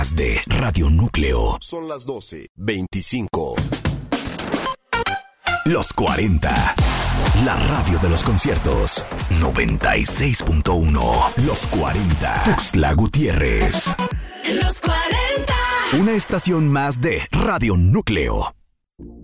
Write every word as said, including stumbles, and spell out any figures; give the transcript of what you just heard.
De Radio Núcleo. Son las doce veinticinco. Los cuarenta. La radio de los conciertos. noventa y seis punto uno. Los cuarenta. Tuxtla Gutiérrez. Los cuarenta. Una estación más de Radio Núcleo.